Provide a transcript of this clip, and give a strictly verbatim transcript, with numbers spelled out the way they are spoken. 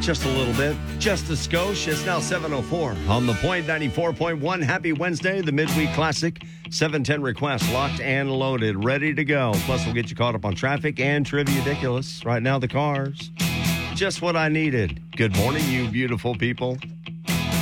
Just a little bit. Just a skosh. It's now seven oh four on the Point ninety-four point one. Happy Wednesday, the Midweek Classic. seven ten requests locked and loaded, ready to go. Plus, we'll get you caught up on traffic and Trivia-diculous. Right now, the cars. Just what I needed. Good morning, you beautiful people.